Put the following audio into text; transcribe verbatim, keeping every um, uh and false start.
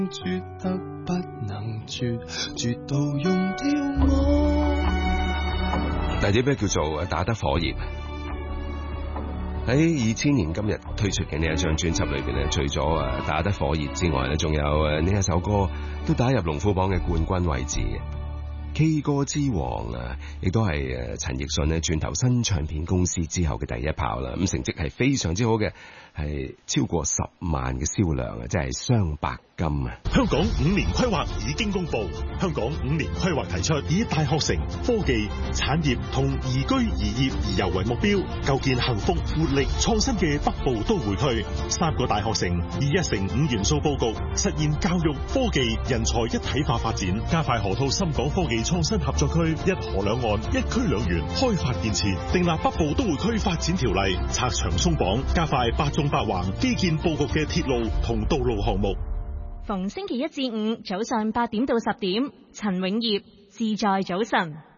絕得不能絕，絕到用掉我。 但係啲咩叫做打得火熱？喺二千年今日推出嘅呢一張專輯裏邊咧，除咗誒打得火熱之外咧，仲有誒呢一首歌都打入龍虎榜嘅冠軍位置嘅 K 歌之王啊，亦都係誒陳奕迅咧轉投新唱片公司之後嘅第一炮啦。咁成績係非常之好嘅，係超過十萬嘅銷量啊，即係雙白金啊！ 香港五年規劃已經公布，香港五年規劃提出以大學城、科技、產業同宜居宜業宜遊為目標，構建幸福、活力、創新嘅北部都會區。三個大學城以一城五元素佈局，實現教育、科技、人才一體化發展，加快河套深港科技創新合作區，一河兩岸、一區兩園開發建設，訂立北部都會區發展條例，拆牆鬆綁，加快八縱八橫基建佈局嘅鐵路同道路項目。 逢星期一至五早上八點到十點，陳永業自在早晨。